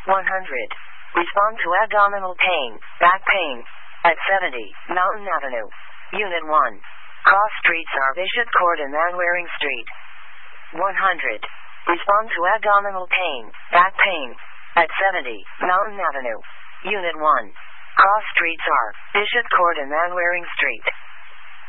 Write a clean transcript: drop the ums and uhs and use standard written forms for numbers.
100. Respond to abdominal pain, back pain, at 70, Mountain Avenue. Unit 1. Cross streets are Bishop Court and Manwaring Street. 100. Respond to abdominal pain, back pain, at 70, Mountain Avenue. Unit 1. Cross streets are Bishop Court and Manwaring Street.